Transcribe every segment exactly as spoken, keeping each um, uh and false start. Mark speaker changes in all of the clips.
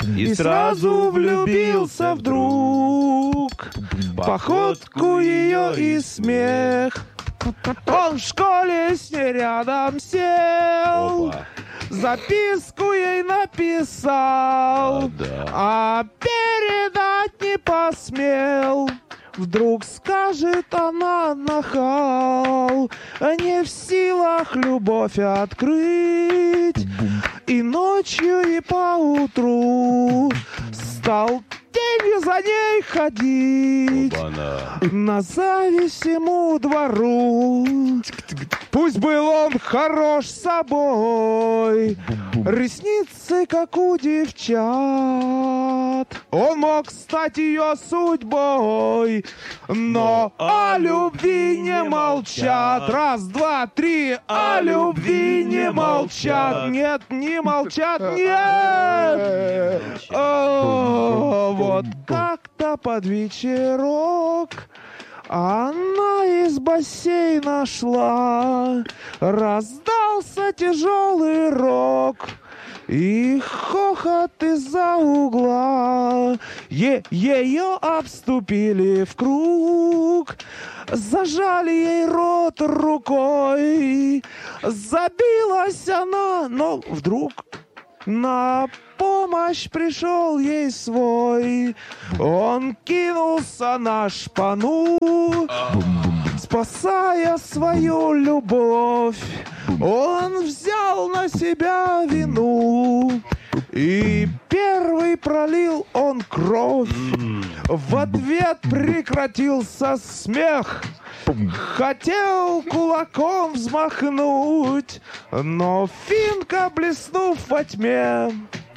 Speaker 1: И сразу влюбился вдруг. Походку ее и смех. Он в школе с ней рядом сел. Опа. Записку ей написал, а, да. а передать не посмел. Вдруг скажет она нахал, не в силах любовь открыть. И ночью, и поутру стал тенью за ней ходить. Оба-на. На зависть всему двору. Пусть был он хорош собой, ресницы, как у девчат. Он мог стать ее судьбой, но о любви не молчат. Раз, два, три, о любви не молчат. Нет, не молчат, нет. О, вот как-то под вечерок она из бассейна шла, раздался тяжелый рок и хохот из-за угла. Е- ее обступили в круг, зажали ей рот рукой. Забилась она, но вдруг на помощь пришел ей свой. Он кинулся на шпану, спасая свою любовь. Он взял на себя вину, и первый пролил он кровь. В ответ прекратился смех. Хотел кулаком взмахнуть, но финка, блеснув во тьме,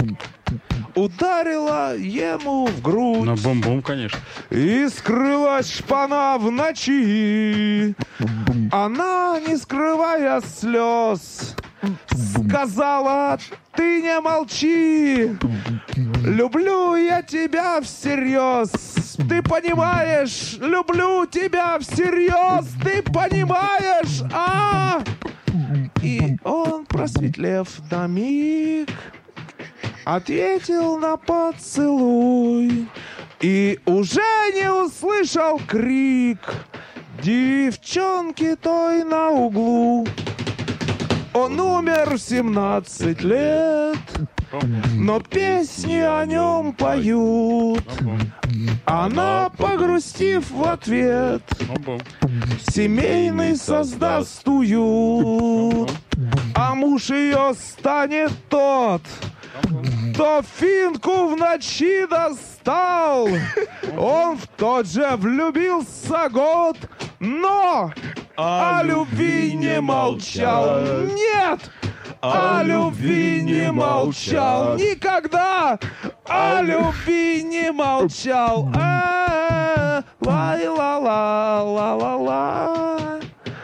Speaker 1: ударила ему в грудь.
Speaker 2: На бум-бум, конечно.
Speaker 1: И скрылась шпана в ночи. Она, не скрывая слез, сказала: ты не молчи, люблю я тебя всерьез. Ты понимаешь, люблю тебя всерьез. Ты понимаешь, а? И он, просветлев на миг, ответил на поцелуй и уже не услышал крик девчонки той на углу. Он умер в семнадцать лет, но песни о нем поют. Она, погрустив в ответ, семейный создаст уют. А муж ее станет тот, кто финку в ночи достал. Он в тот же влюбился год, но о любви не молчал. Нет! О любви не молчал. Никогда о любви не молчал. Лай-ла-ла-ла-ла-ла.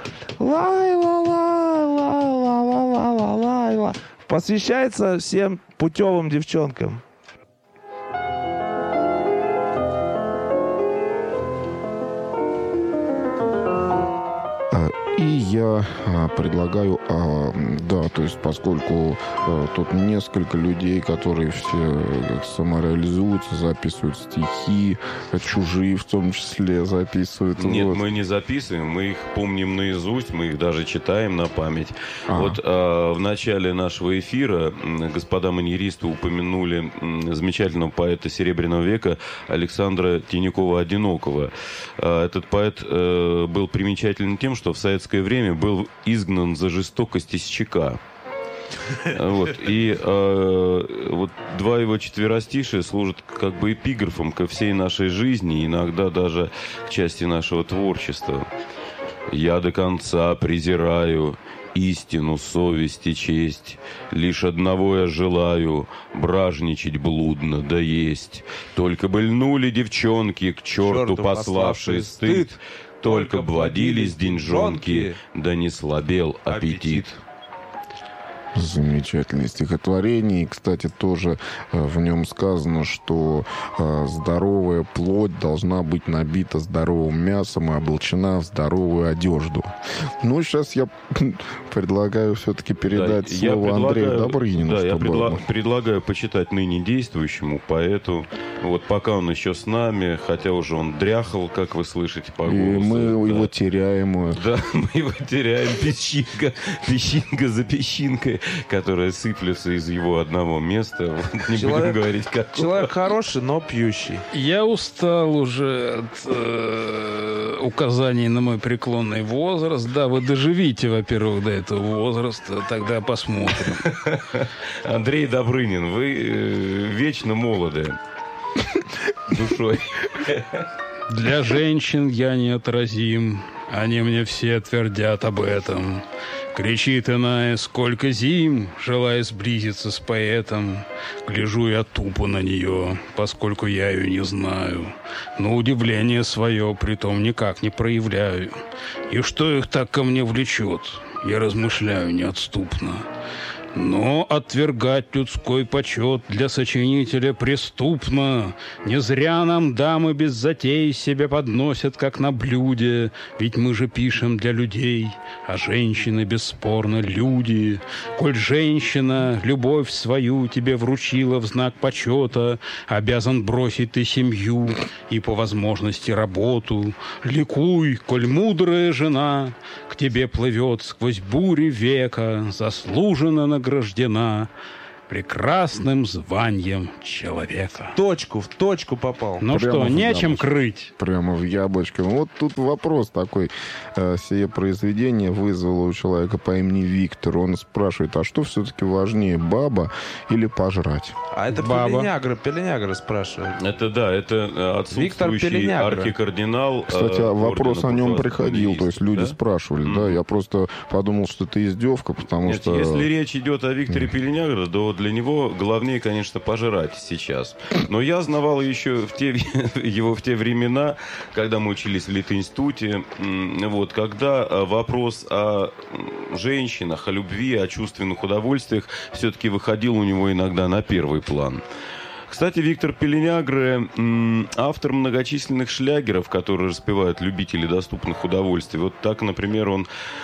Speaker 1: Лай-ла-ла-ла-ла-ла-ла-ла. Посвящается всем путевым девчонкам.
Speaker 3: И я а, предлагаю, а, да, то есть поскольку а, тут несколько людей, которые все самореализуются, записывают стихи, чужие в том числе записывают.
Speaker 4: Нет,
Speaker 3: вот.
Speaker 4: мы не записываем, мы их помним наизусть, мы их даже читаем на память.
Speaker 3: А.
Speaker 4: Вот а, в начале нашего эфира господа маньеристы упомянули замечательного поэта Серебряного века Александра Тинякова-Одинокого. А, этот поэт а, был примечателен тем, что в советское время был изгнан за жестокость из ЧК. Вот. И э, вот два его четверостишия служат как бы эпиграфом ко всей нашей жизни, иногда даже к части нашего творчества. «Я до конца презираю истину, совесть и честь. Лишь одного я желаю — бражничать блудно, да есть. Только бы льнули девчонки, к черту пославшие стыд. Только б водились деньжонки, да не слабел аппетит».
Speaker 3: Замечательное стихотворение. И, кстати, тоже э, в нем сказано, что э, здоровая плоть должна быть набита здоровым мясом и облачена в здоровую одежду. Ну, сейчас я предлагаю все-таки передать
Speaker 4: да,
Speaker 3: слово Андрею Добрынину.
Speaker 4: Да,
Speaker 3: чтобы...
Speaker 4: я предла- предлагаю почитать ныне действующему поэту. Вот пока он еще с нами, хотя уже он дряхал, как вы слышите по голосу.
Speaker 3: И мы
Speaker 4: да.
Speaker 3: его теряем.
Speaker 4: Да, мы его теряем песчинка, песчинка за песчинкой, которая сыплется из его одного места. Вот не
Speaker 1: Человек,
Speaker 4: будем говорить, как.
Speaker 1: Человек хороший, но пьющий.
Speaker 2: Я устал уже от э, указаний на мой преклонный возраст. Да, вы доживите, во-первых, до этого возраста, тогда посмотрим.
Speaker 4: Андрей Добрынин, вы э, вечно молоды душой.
Speaker 2: Для женщин я неотразим, они мне все твердят об этом. Кричит иная, сколько зим, желая сблизиться с поэтом. Гляжу я тупо на нее, поскольку я ее не знаю. Но удивление свое притом никак не проявляю. И что их так ко мне влечет, я размышляю неотступно. Но отвергать людской почет для сочинителя преступно. Не зря нам дамы без затей себе подносят, как на блюде. Ведь мы же пишем для людей, а женщины бесспорно люди. Коль женщина любовь свою тебе вручила в знак почета, обязан бросить ты семью и по возможности работу. Ликуй, коль мудрая жена к тебе плывет сквозь бури века, заслуженно на награждена прекрасным званием человека.
Speaker 1: В точку, в точку попал.
Speaker 2: Ну
Speaker 3: Прямо
Speaker 2: что,
Speaker 3: в
Speaker 2: нечем
Speaker 3: яблочко.
Speaker 2: крыть.
Speaker 3: Прямо в яблочко. Вот тут вопрос такой. Э, сие произведение вызвало у человека по имени Виктор. Он спрашивает, а что все-таки важнее, баба или пожрать?
Speaker 1: А это
Speaker 2: Баба.
Speaker 1: Пеленягра, Пеленягра спрашивает.
Speaker 4: Это да, это отсутствующий
Speaker 1: Пеленягра.
Speaker 4: архикардинал.
Speaker 3: Кстати,
Speaker 4: э,
Speaker 3: вопрос о
Speaker 4: ордена
Speaker 3: нем
Speaker 4: Папуасского
Speaker 3: приходил. То есть люди
Speaker 4: да?
Speaker 3: спрашивали.
Speaker 4: Мгм.
Speaker 3: Да, я просто подумал, что это издевка, потому
Speaker 4: Нет,
Speaker 3: что...
Speaker 4: если речь идет о Викторе Пеленягре, то для него главнее, конечно, пожрать сейчас. Но я знавал еще в те, его в те времена, когда мы учились в Литинституте, м, вот, когда э, вопрос о м, женщинах, о любви, о чувственных удовольствиях все-таки выходил у него иногда на первый план. Кстати, Виктор Пеленягре м, автор многочисленных шлягеров, которые распевают любители доступных удовольствий. Вот так, например, он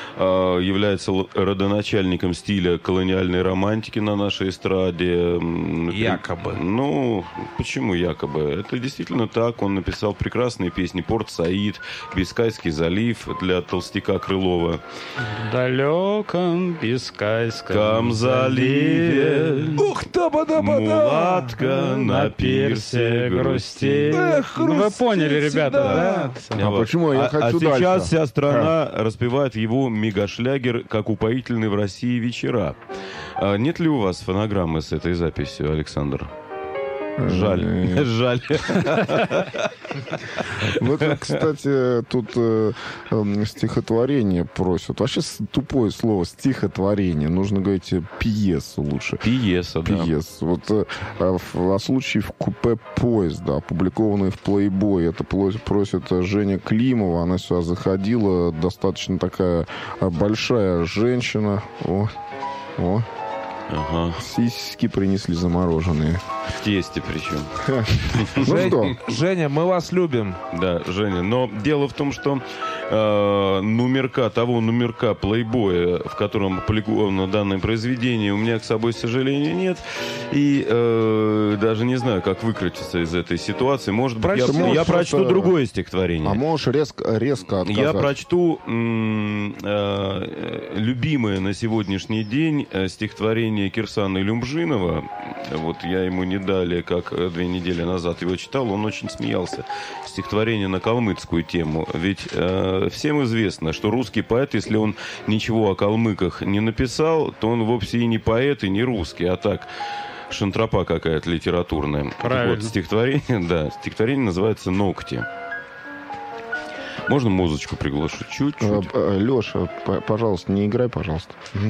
Speaker 4: э, является л- родоначальником стиля колониальной романтики на нашей эстраде. М,
Speaker 1: Якобы.
Speaker 4: Ну, почему якобы? Это действительно так. Он написал прекрасные песни «Порт Саид», «Бискайский залив» для толстяка Крылова.
Speaker 2: В далеком Бискайском
Speaker 4: «Кам заливе».
Speaker 1: Ух, да-ба-да-ба-да!
Speaker 4: Мулатка
Speaker 2: на пирсе грустей.
Speaker 1: Эх,
Speaker 2: Ну, вы
Speaker 1: грустить
Speaker 2: поняли, ребята,
Speaker 1: всегда.
Speaker 2: да?
Speaker 3: А почему? Я
Speaker 4: а,
Speaker 3: хочу
Speaker 4: а сейчас
Speaker 3: дальше.
Speaker 4: вся страна распевает его мегашлягер как упоительный в России вечера. А нет ли у вас фонограммы с этой записью, Александр? Жаль, жаль.
Speaker 3: Вот, кстати, тут э, э, стихотворение просят. Вообще с- тупое слово стихотворение. Нужно говорить э, пьесу лучше.
Speaker 4: Пьеса, да.
Speaker 3: Пьес. Вот э, а в- о случае в купе поезда, опубликованный в Playboy. Это пло- просит э, Женя Климова. Она сюда заходила. Достаточно такая э, большая женщина. О, о,
Speaker 4: Ага.
Speaker 3: сиськи принесли замороженные.
Speaker 4: В тесте причем.
Speaker 3: Ну
Speaker 1: Жень-
Speaker 3: что?
Speaker 1: Женя, мы вас любим.
Speaker 4: Да, Женя. Но дело в том, что э, номерка, того номерка плейбоя, в котором опубликовано данное произведение, у меня, к собой, к сожалению, нет. И э, даже не знаю, как выкрутиться из этой ситуации. Может быть, я,
Speaker 3: Прочти,
Speaker 4: я
Speaker 3: может,
Speaker 4: прочту
Speaker 3: просто-
Speaker 4: другое стихотворение.
Speaker 3: А можешь резко, резко отказать.
Speaker 4: Я прочту м, э, любимое на сегодняшний день э, стихотворение Кирсана Люмжинова. Вот я ему не далее, как э, две недели назад его читал, он очень смеялся. Стихотворение на калмыцкую тему. Ведь э, всем известно, что русский поэт, если он ничего о калмыках не написал, то он вовсе и не поэт, и не русский, а так... шантропа какая-то литературная.
Speaker 2: Правильно.
Speaker 4: Вот стихотворение, да, стихотворение называется «Ногти». Можно музычку приглашу? Чуть-чуть.
Speaker 3: Леша, пожалуйста, не играй, пожалуйста.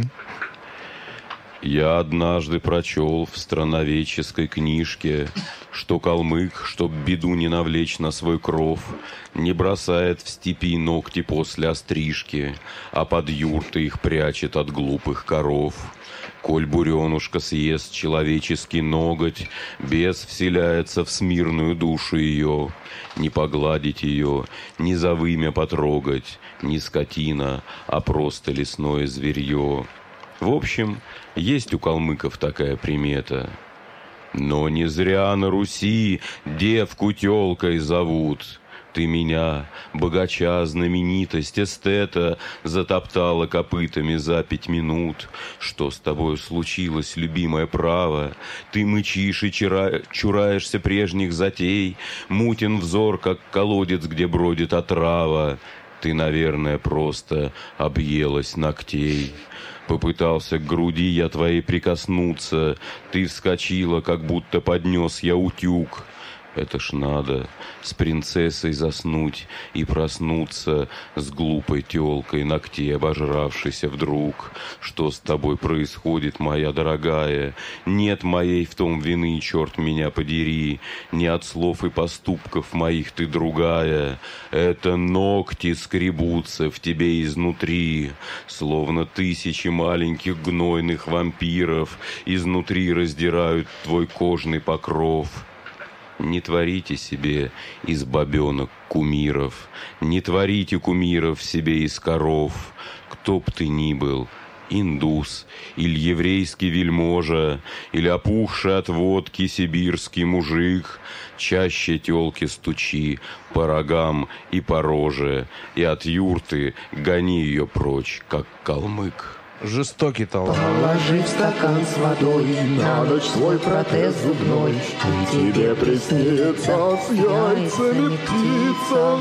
Speaker 4: Я однажды прочел в страноведческой книжке, что калмык, чтоб беду не навлечь на свой кров, не бросает в степи ногти после острижки, а под юрты их прячет от глупых коров. Коль буренушка съест человеческий ноготь, бес вселяется в смирную душу ее. Не погладить ее, не за вымя потрогать, не скотина, а просто лесное зверье. В общем, есть у калмыков такая примета. Но не зря на Руси девку тёлкой зовут. Ты меня, богача, знаменитость, эстета, затоптала копытами за пять минут. Что с тобой случилось, любимое право? Ты мычишь и чара... чураешься прежних затей, мутен взор, как колодец, где бродит отрава. Ты, наверное, просто объелась ногтей. Попытался к груди я твоей прикоснуться. Ты вскочила, как будто поднес я утюг. Это ж надо с принцессой заснуть и проснуться с глупой тёлкой, ногтей обожравшейся вдруг. Что с тобой происходит, моя дорогая? Нет моей в том вины, черт меня подери. Не от слов и поступков моих ты другая. Это ногти скребутся в тебе изнутри, словно тысячи маленьких гнойных вампиров изнутри раздирают твой кожный покров. Не творите себе из бабенок кумиров, не творите кумиров себе из коров. Кто б ты ни был, индус, или еврейский вельможа, или опухший от водки сибирский мужик, чаще тёлки стучи по рогам и по роже, и от юрты гони ее прочь, как калмык.
Speaker 1: Жестокий талант.
Speaker 5: Положи в стакан с водой на ночь свой протез зубной, и тебе приснится с яйцами птица.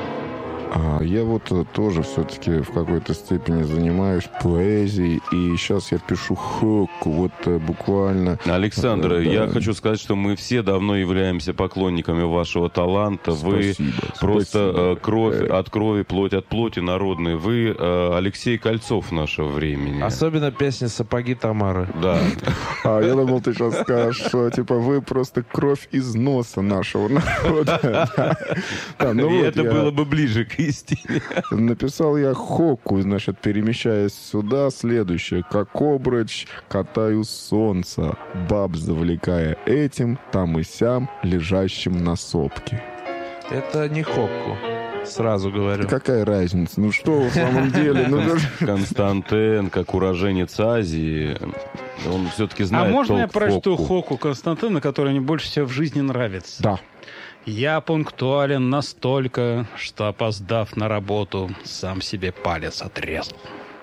Speaker 3: А я вот э, тоже все-таки в какой-то степени занимаюсь поэзией, и сейчас я пишу хоку, вот э, буквально.
Speaker 4: Александр,
Speaker 3: Да.
Speaker 4: я хочу сказать, что мы все давно являемся поклонниками вашего таланта. Вы
Speaker 3: Спасибо,
Speaker 4: просто
Speaker 3: спасибо.
Speaker 4: э, кровь от крови, плоть от плоти народные. Вы э, Алексей Кольцов нашего времени.
Speaker 1: Особенно песня «Сапоги Тамары».
Speaker 4: Да.
Speaker 3: А я думал, ты сейчас скажешь, что типа вы просто кровь из носа нашего народа. Да, ну
Speaker 4: И
Speaker 3: вот
Speaker 4: это
Speaker 3: я-
Speaker 4: было бы ближе к истине.
Speaker 3: Написал я хоку, значит, перемещаясь сюда, следующее. Как обруч катаю солнце, баб завлекая этим, там и сям, лежащим на сопке.
Speaker 1: Это не хокку, сразу говорю.
Speaker 3: Какая разница? Ну что в самом деле? Ну, даже-
Speaker 4: Константин, как уроженец Азии, он все-таки
Speaker 2: А
Speaker 4: знает
Speaker 2: можно я
Speaker 4: толк в
Speaker 2: прочту
Speaker 4: хоку.
Speaker 2: Хоку Константина, который мне больше всего в жизни нравится?
Speaker 3: Да.
Speaker 2: Я пунктуален настолько, что, опоздав на работу, сам себе палец отрезал.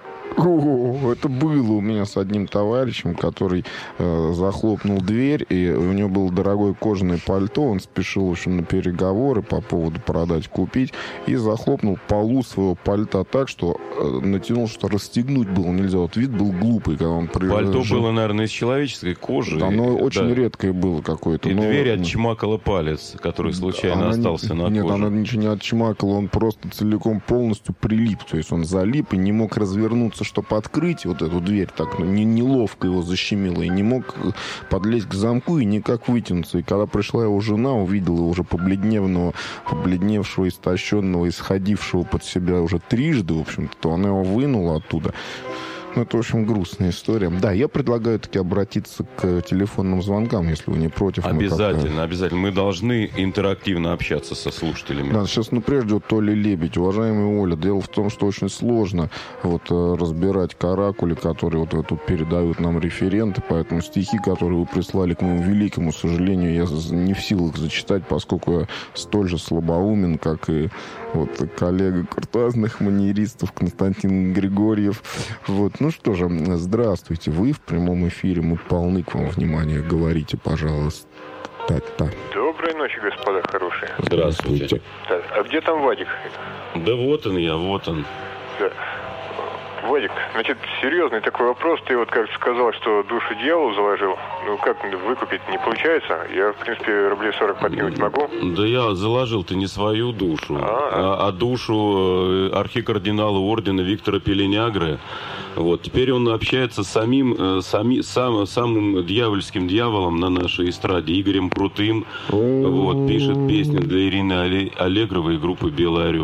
Speaker 3: О, это было у меня с одним товарищем, который э, захлопнул дверь, и у него было дорогое кожаное пальто, он спешил, в общем, на переговоры по поводу продать, купить, и захлопнул полу своего пальта так, что э, натянул, что расстегнуть было нельзя. Вот вид был глупый, когда он... при-
Speaker 4: Пальто
Speaker 3: жил.
Speaker 4: было, наверное, из человеческой кожи.
Speaker 3: Оно
Speaker 4: И-
Speaker 3: очень
Speaker 4: да.
Speaker 3: редкое было какое-то.
Speaker 4: И
Speaker 3: но-
Speaker 4: дверь отчмакала палец, который случайно
Speaker 3: Она не-
Speaker 4: остался на
Speaker 3: Нет,
Speaker 4: коже.
Speaker 3: она ничего не отчмакала, он просто целиком полностью прилип. То есть он залип и не мог развернуться, чтобы открыть вот эту дверь. Так ну, не, неловко его защемило. И не мог подлезть к замку и никак вытянуться. И когда пришла его жена, увидела его уже побледневного, побледневшего, истощенного, исходившего под себя уже трижды, в общем-то, то она его вынула оттуда. Ну, это, в общем, грустная история. Да, я предлагаю таки обратиться к телефонным звонкам, если вы не против. Мы как-то-
Speaker 4: Обязательно, обязательно. Мы должны интерактивно общаться со слушателями.
Speaker 3: Да, сейчас, ну, прежде вот Толя Лебедь. Уважаемая Оля, дело в том, что очень сложно вот э, разбирать каракули, которые вот э, тут передают нам референты, поэтому стихи, которые вы прислали, к моему великому сожалению, я з- не в силах зачитать, поскольку я столь же слабоумен, как и вот коллега куртуазных манеристов Константин Григорьев. Вот, ну что же, здравствуйте, вы в прямом эфире, мы полны к вам внимания, говорите, пожалуйста. Да-да.
Speaker 6: Доброй ночи, господа хорошие.
Speaker 4: Здравствуйте.
Speaker 6: Да, а где там Вадик?
Speaker 4: Да вот он я, вот он.
Speaker 6: Да. Вадик, значит, серьезный такой вопрос. Ты вот как сказал, что душу дьяволу заложил. Ну, как выкупить не получается? Я, в принципе, рублей сорок подкинуть могу.
Speaker 4: Да я заложил ты не свою душу, а, а душу э, архикардинала ордена Виктора Пеленягры. Вот. Теперь он общается с самим, э, сами, сам, самым дьявольским дьяволом на нашей эстраде, Игорем Крутым. Вот. Пишет песни для Ирины Оле- Аллегровой и группы «Белый орел».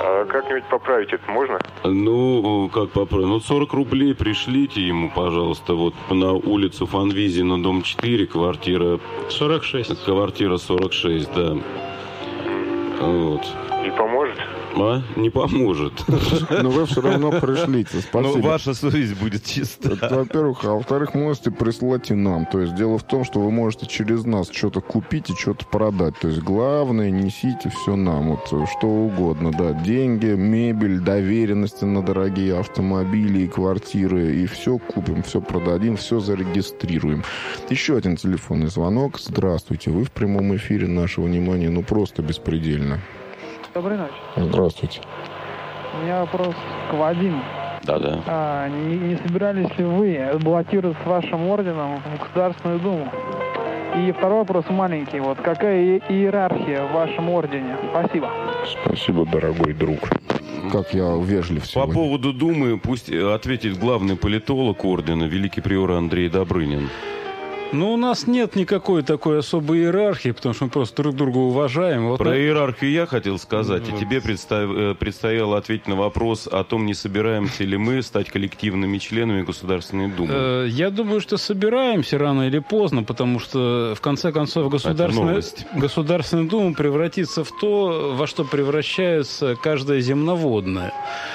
Speaker 6: А как-нибудь поправить это можно?
Speaker 4: Ну, как поправить? Ну, сорок рублей пришлите ему, пожалуйста, вот на улицу Фанвизина, дом четыре, квартира...
Speaker 2: сорок шесть.
Speaker 4: Квартира сорок шесть, да. Вот.
Speaker 6: И поможет?
Speaker 4: А? Не поможет.
Speaker 3: Но вы все равно пришлите. Спасибо.
Speaker 4: Но ваша совесть будет чиста.
Speaker 3: Это, во-первых. А во-вторых, можете прислать и нам. То есть дело в том, что вы можете через нас что-то купить и что-то продать. То есть главное, несите все нам. Вот что угодно. Да. Деньги, мебель, доверенности на дорогие автомобили и квартиры. И все купим, все продадим, все зарегистрируем. Еще один телефонный звонок. Здравствуйте. Вы в прямом эфире. Наше внимание, ну просто беспредельно.
Speaker 7: Доброй ночи.
Speaker 3: Здравствуйте.
Speaker 7: У меня вопрос к Вадиму.
Speaker 4: Да-да.
Speaker 7: А, не, не собирались ли вы баллотироваться с вашим орденом в Государственную Думу? И второй вопрос маленький. Вот какая иерархия в вашем ордене? Спасибо.
Speaker 3: Спасибо, дорогой друг. Как я вежлив сегодня.
Speaker 4: По поводу Думы пусть ответит главный политолог ордена, великий приор Андрей Добрынин.
Speaker 2: Ну, у нас нет никакой такой особой иерархии, потому что мы просто друг друга уважаем. Вот
Speaker 4: Про
Speaker 2: на...
Speaker 4: иерархию я хотел сказать, и тебе предста... предстояло ответить на вопрос о том, не собираемся ли мы стать коллективными членами Государственной Думы.
Speaker 2: Я думаю, что собираемся рано или поздно, потому что, в конце концов, Государственная, Государственная Дума превратится в то, во что превращается каждое земноводное.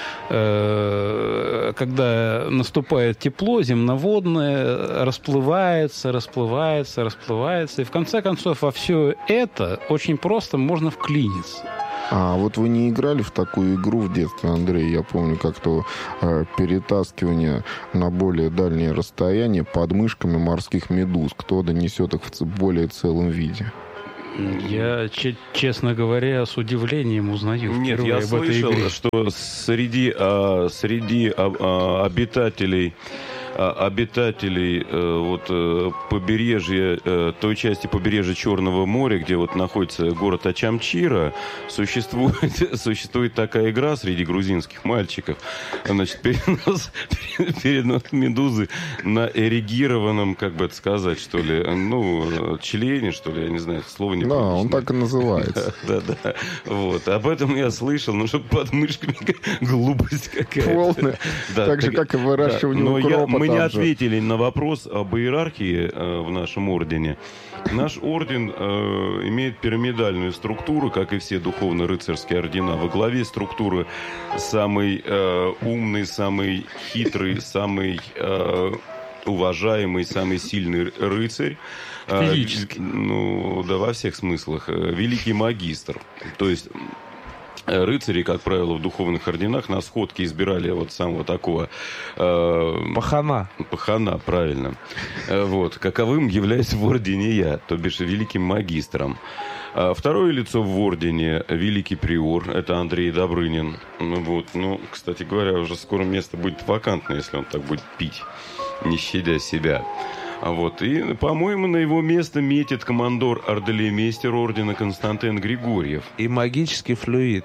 Speaker 2: Когда наступает тепло, земноводное расплывается, расплывается, расплывается. И в конце концов во все это очень просто можно вклиниться.
Speaker 3: А вот вы не играли в такую игру в детстве, Андрей? Я помню как-то э, перетаскивание на более дальние расстояния подмышками морских медуз. Кто донесет их в более целом виде?
Speaker 2: Я, честно говоря, с удивлением узнаю.
Speaker 4: Нет, я слышал, что среди, а, среди а, а, обитателей, а, обитателей а, вот, побережья, а, той части побережья Черного моря, где вот находится город Ачамчира, существует, существует такая игра среди грузинских мальчиков. Значит, перенос, перенос медузы на эрегированном, как бы это сказать, что ли, ну, члене, что ли, я не знаю, слово не
Speaker 3: Да, он так и называется.
Speaker 4: Да, да. Вот. Об этом я слышал, ну, что под мышками глупость какая-то.
Speaker 3: Полная.
Speaker 4: Да,
Speaker 3: так же, как и выращивание
Speaker 4: да.
Speaker 3: укропа.
Speaker 4: Я, мы не
Speaker 3: же.
Speaker 4: ответили на вопрос об иерархии э, в нашем ордене. Наш орден э, имеет пирамидальную структуру, как и все духовно-рыцарские ордена. Во главе структуры самый э, умный, самый хитрый, самый э, уважаемый, самый сильный рыцарь.
Speaker 2: Физически.
Speaker 4: Э, ну, да, во всех смыслах. Великий магистр. То есть... Рыцари, как правило, в духовных орденах на сходке избирали вот самого такого... Э,
Speaker 1: пахана.
Speaker 4: Пахана, правильно. Э, вот. Каковым являюсь в ордене я, то бишь великим магистром. А второе лицо в ордене — великий приор, это Андрей Добрынин. Ну, вот. Ну, кстати говоря, уже скоро место будет вакантно, если он так будет пить, не щадя себя. Вот. И, по-моему, на его место метит командор-ордолемейстер ордена Константин Григорьев.
Speaker 1: И магический флюид.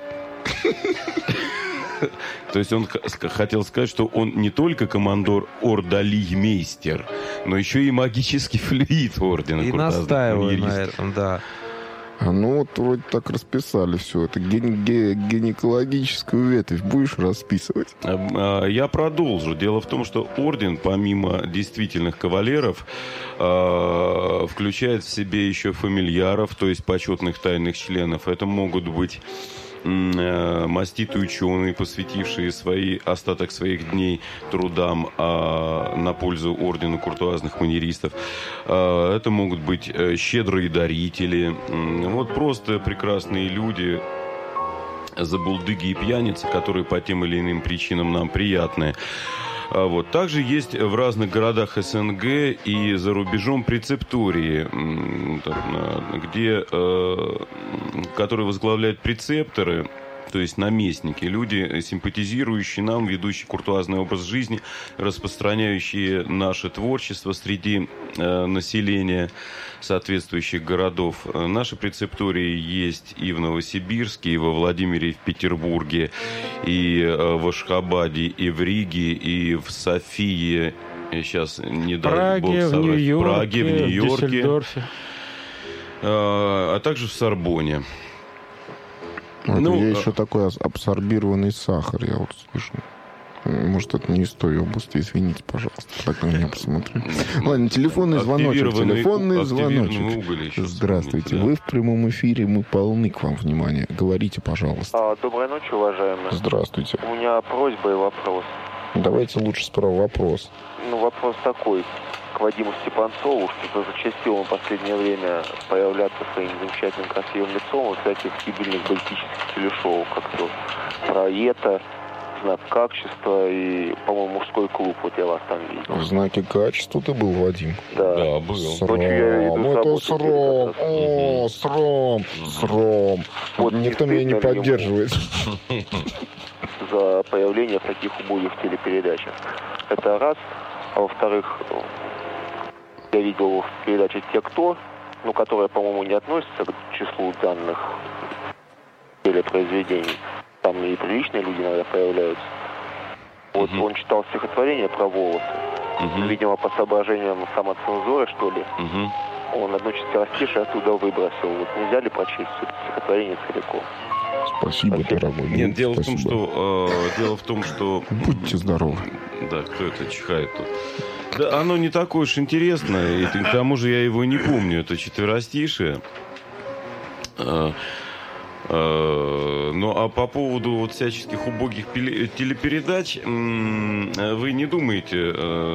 Speaker 4: То есть он хотел сказать, что он не только командор-ордолеймейстер, но еще и магический флюид ордена.
Speaker 1: И настаиваю на этом, да.
Speaker 3: Ну, вот вроде так расписали все. Это ген- ге- гинекологическую ветвь будешь расписывать?
Speaker 4: Я продолжу. Дело в том, что орден, помимо действительных кавалеров, включает в себе еще фамильяров, то есть почетных тайных членов. Это могут быть маститые ученые, посвятившие свои, остаток своих дней трудам а, на пользу ордена куртуазных маньеристов. А, это могут быть щедрые дарители. Вот просто прекрасные люди, забулдыги и пьяницы, которые по тем или иным причинам нам приятны. Вот. Также есть в разных городах СНГ и за рубежом прецептории, где, которые возглавляют прецепторы, то есть наместники, люди, симпатизирующие нам, ведущие куртуазный образ жизни, распространяющие наше творчество среди э, населения соответствующих городов. Наши прецептории есть и в Новосибирске, и во Владимире, и в Петербурге, и э, в Ашхабаде, и в Риге, и в Софии. И сейчас не дай бог соврать.
Speaker 2: В Нью-Йорке,
Speaker 4: в Праге, в Нью-Йорке,
Speaker 2: в Дюссельдорфе.
Speaker 4: а, а также в Сорбоне.
Speaker 3: Ну, есть еще такой абсорбированный сахар, я вот слышу. Может, это не из той области, извините, пожалуйста, так на меня посмотрели. Ладно, телефонный звоночек, телефонный звоночек. Здравствуйте, вы в прямом эфире, мы полны к вам внимания. Говорите, пожалуйста.
Speaker 8: А, доброй ночи, уважаемые.
Speaker 3: Здравствуйте.
Speaker 8: У меня просьба и вопрос.
Speaker 3: Давайте лучше справа вопрос.
Speaker 8: Ну, вопрос такой. К Вадиму Степанцову, что-то зачастил он в последнее время появляться своим замечательным красивым лицом во всяких гибельных баллистических телешоу, как то про это, знак качества и, по-моему, мужской клуб, вот я вас там видел.
Speaker 3: В знаке качества ты был, Вадим?
Speaker 8: Да.
Speaker 4: Да, был.
Speaker 3: Сром, это сром, о, сром, сром.
Speaker 8: Вот
Speaker 3: никто меня не поддерживает.
Speaker 8: За появление в таких убогих телепередачах. Это раз. А во-вторых, я видел в передаче «Те, кто», ну, которая, по-моему, не относится к числу данных телепроизведений. Там и приличные люди иногда появляются. Вот uh-huh. он читал стихотворение про волосы. Uh-huh. Видимо, по соображениям самоцензуры, что ли. Uh-huh. Он одно четверостишее оттуда выбросил. Вот нельзя ли прочесть это стихотворение целиком?
Speaker 3: Спасибо, Спасибо. дорогой.
Speaker 4: Нет, дело
Speaker 3: Спасибо.
Speaker 4: в том, что... Э, дело в том, что...
Speaker 3: Будьте здоровы.
Speaker 4: Да, кто это чихает тут? Да, оно не такое уж интересное, и к тому же я его не помню. Это четверостишие. Э, э, ну, а по поводу вот всяческих убогих телепередач, вы не думаете,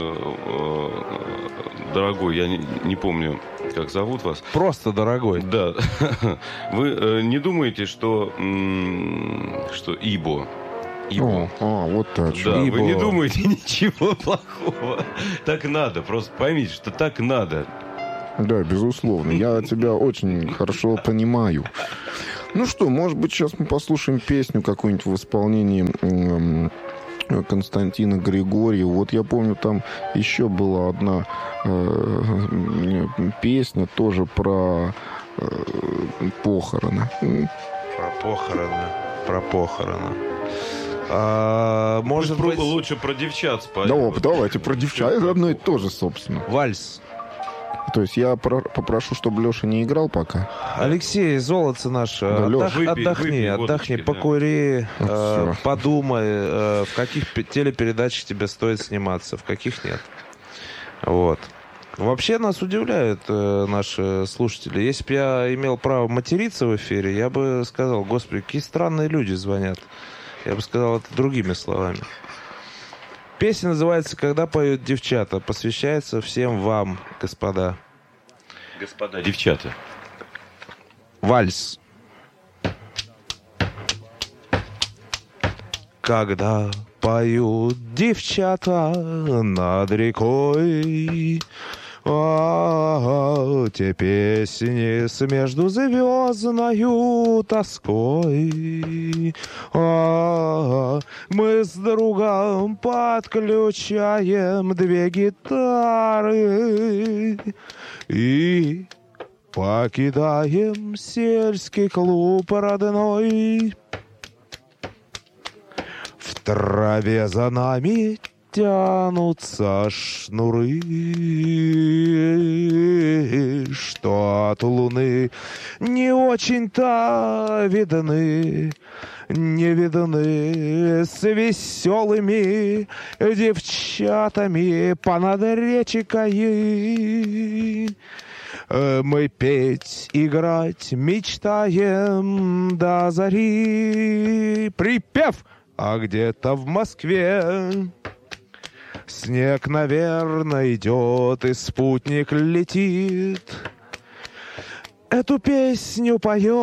Speaker 4: дорогой, я не, не помню, как зовут вас.
Speaker 1: Просто дорогой.
Speaker 4: Да. Вы не думаете, что, что Ибо...
Speaker 3: О, а, вот так.
Speaker 4: Да,
Speaker 1: Ибо.
Speaker 4: Вы не думаете ничего плохого. Так надо, просто поймите, что так надо.
Speaker 3: Да, безусловно. Я тебя очень хорошо понимаю. Ну что, может быть, сейчас мы послушаем песню какую-нибудь в исполнении эм, Константина Григорьева. Вот я помню, там еще была одна э, песня тоже про э, похороны.
Speaker 1: Про похороны. Про похороны. А, может быть...
Speaker 4: Лучше про девчат спать.
Speaker 3: Да, давайте про девчат. Это одно и то же, собственно.
Speaker 1: Вальс.
Speaker 3: То есть я про- попрошу, чтобы Леша не играл пока.
Speaker 1: Алексей, золото наше,
Speaker 3: да,
Speaker 1: отдох,
Speaker 4: выпей,
Speaker 1: отдохни,
Speaker 4: выпей
Speaker 1: отдохни,
Speaker 4: водочки,
Speaker 1: покури,
Speaker 3: да.
Speaker 1: э, подумай, э, в каких пе- телепередачах тебе стоит сниматься, в каких нет. Вот. Вообще нас удивляют э, наши слушатели. Если бы я имел право материться в эфире, я бы сказал: господи, какие странные люди звонят. Я бы сказал это другими словами. Песня называется «Когда поют девчата». Посвящается всем вам, господа.
Speaker 4: Господа девчата.
Speaker 1: Вальс. Когда поют девчата над рекой, а, те песни с между звездною тоской, а, мы с другом подключаем две гитары и покидаем сельский клуб родной. В траве за нами тянутся шнуры, что от луны не очень-то видны, не видны с веселыми девчатами понад речкой. Мы петь, играть мечтаем до зари. Припев! А где-то в Москве снег, наверное, идет, и спутник летит. Эту песню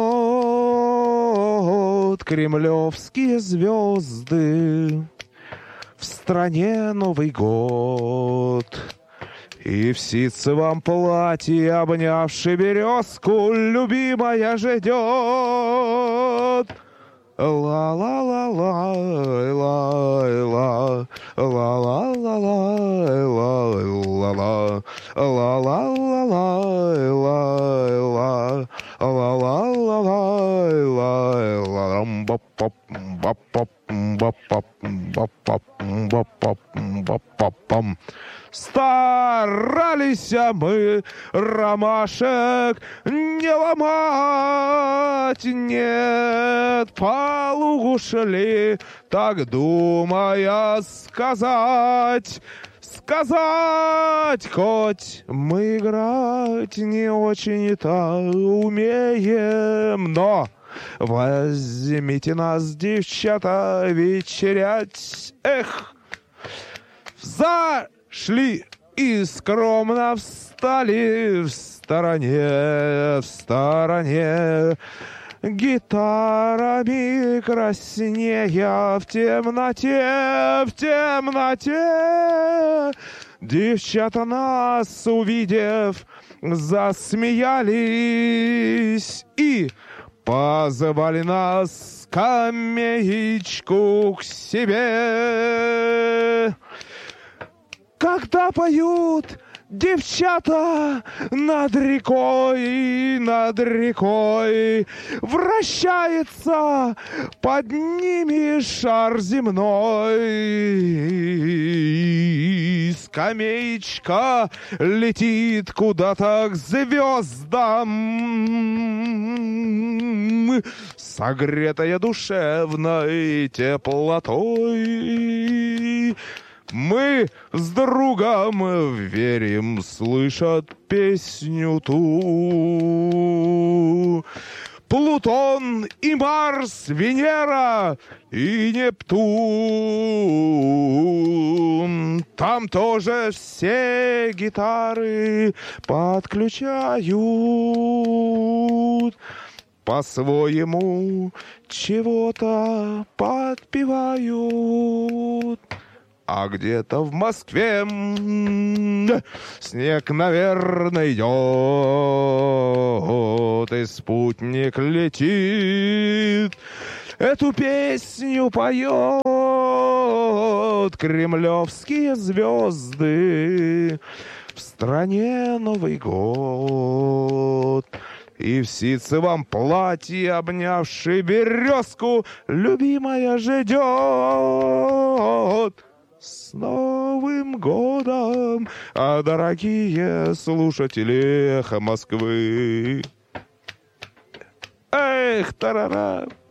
Speaker 1: поет кремлевские звезды. В стране Новый год. И в ситцевом платье, обнявши березку, любимая ждет. Ла-ла-ла-ла, ла-ла, ла-ла-ла-ла, ла-ла-ла-ла, ла-ла-ла-ла. Старались мы ромашек не ломать. сказать нет, по лугу шли, так думая сказать, сказать, хоть мы играть не очень-то умеем, но возьмите нас, девчата, вечерять, эх, зашли и скромно встали в стороне, в стороне, гитарами краснея в темноте, в темноте. Девчата нас, увидев, засмеялись и позвали нас скамеечку к себе. Когда поют девчата над рекой, над рекой, вращается под ними шар земной. Скамеечка летит куда-то к звездам, согретая душевной теплотой. Мы с другом верим, слышат песню ту. Плутон и Марс, Венера и Нептун. Там тоже все гитары подключают. По-своему чего-то подпевают. А где-то в Москве снег, наверное, идет, и спутник летит. Эту песню поет кремлевские звезды. В стране Новый год. И в ситцевом платье, обнявшей березку, любимая ждет. С Новым годом, а дорогие слушатели Эхо Москвы. Эх, тарара.